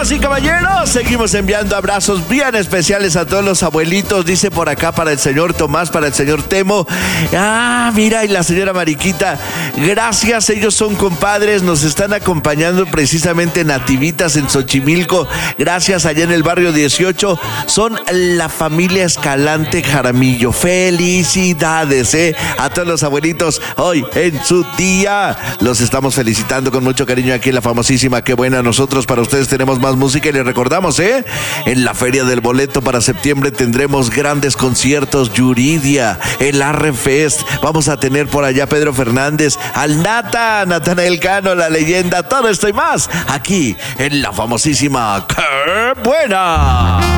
Damas y caballeros, seguimos enviando abrazos bien especiales a todos los abuelitos. Dice por acá para el señor Tomás, para el señor Temo. Mira, y la señora Mariquita. Gracias, ellos son compadres. Nos están acompañando precisamente nativitas en Xochimilco. Gracias, allá en el barrio 18. Son la familia Escalante Jaramillo. Felicidades, a todos los abuelitos hoy en su día. Los estamos felicitando con mucho cariño aquí en la famosísima Qué Buena. Nosotros para ustedes tenemos más música y les recordamos, en la Feria del Boleto para septiembre tendremos grandes conciertos. Yuridia, el Arrefest. Vamos a tener por allá Pedro Fernández, al Natanael Cano, la leyenda. Todo esto y más aquí en la famosísima Qué Buena.